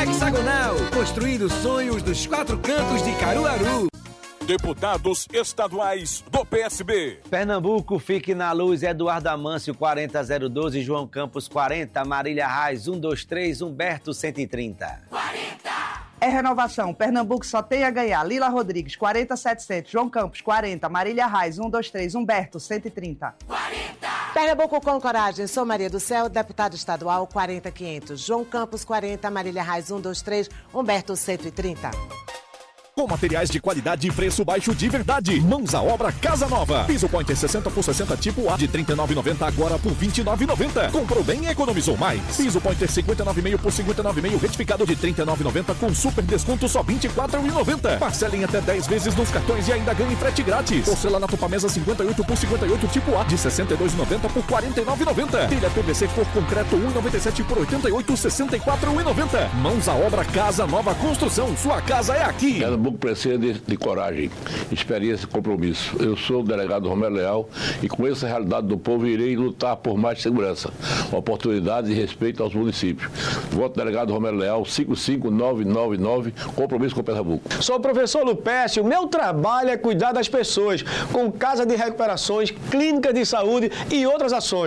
Hexagonal, construindo sonhos dos 4 cantos de Caruaru. Deputados estaduais do PSB. Pernambuco, fique na luz. Eduardo Amâncio, 40012, João Campos, 40, Marília Reis, 123, Humberto, 130. 40! É renovação. Pernambuco só tem a ganhar. Lila Rodrigues, 40700, João Campos, 40, Marília Reis, 123, Humberto, 130. 40! Pernambuco com coragem. Sou Maria do Céu, deputado estadual, 40500, João Campos, 40, Marília Reis, 123, Humberto, 130. Com materiais de qualidade e preço baixo de verdade. Mãos à obra Casa Nova. Piso Pointer 60 por 60 tipo A de R$ 39,90 agora por R$ 29,90. Comprou bem e economizou mais. Piso Pointer 59,5 por 59,5 retificado de R$ 39,90 com super desconto só R$ 24,90. Parcelem até 10 vezes nos cartões e ainda ganhem frete grátis. Porcelanato Pamesa 58 por 58 tipo A de R$ 62,90 por R$ 49,90. Telha PVC cor concreto 1,97 por R$ 88,64,90. Mãos à obra Casa Nova Construção. Sua casa é aqui. Pernambuco precisa de coragem, experiência e compromisso. Eu sou o delegado Romero Leal e com essa realidade do povo irei lutar por mais segurança, oportunidades e respeito aos municípios. Voto delegado Romero Leal, 55999, compromisso com Pernambuco. Sou o professor Lupécio, meu trabalho é cuidar das pessoas, com casa de recuperações, clínica de saúde e outras ações.